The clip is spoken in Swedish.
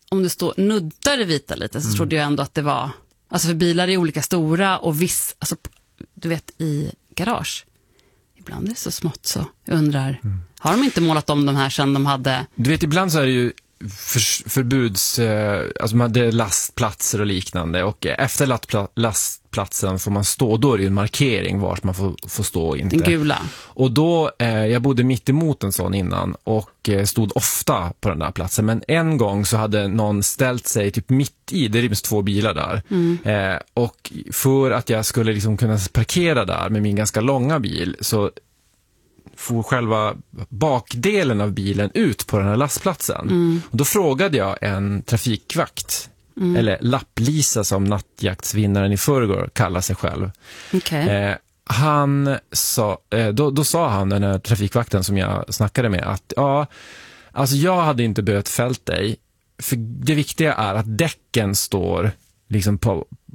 om det står nuddar det vita lite så trodde jag ändå att det var, alltså för bilar är olika stora och alltså du vet i garage ibland är det så smått så jag undrar, har de inte målat om de här sen de hade... Du vet, ibland så är det ju förbuds, alltså man hade lastplatser och liknande, och efter lastplatsen får man stå, då är det ju en markering vart man får stå och inte. Den gula. Och då, jag bodde mitt emot en sån innan och stod ofta på den där platsen, men en gång så hade någon ställt sig typ mitt i, det ryms 2 bilar där, och för att jag skulle liksom kunna parkera där med min ganska långa bil så får själva bakdelen av bilen ut på den här lastplatsen. Och då frågade jag en trafikvakt, eller lapplisa som nattjaktsvinnaren i förrgår kallar sig själv. Okay. Han sa, då sa han, den här trafikvakten som jag snackade med, att ja, alltså jag hade inte behövt fällt dig, för det viktiga är att däcken står liksom